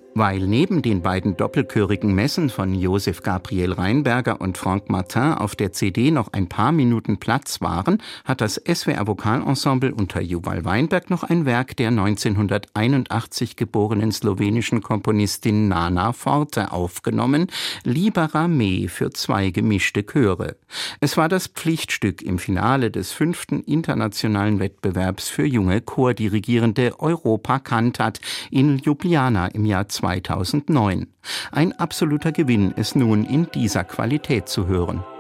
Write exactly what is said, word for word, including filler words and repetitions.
Weil neben den beiden doppelchörigen Messen von Josef Gabriel Rheinberger und Franck Martin auf der C D noch ein paar Minuten Platz waren, hat das S W R Vokalensemble unter Juval Weinberg noch ein Werk der neunzehnhunderteinundachtzig geborenen slowenischen Komponistin Nana Forte aufgenommen, Libera me für zwei gemischte Chöre. Es war das Pflichtstück im Finale des fünften internationalen Wettbewerbs für junge Chordirigierende Europa Cantat in Ljubljana im Jahr zweitausendneun. Ein absoluter Gewinn, es nun in dieser Qualität zu hören.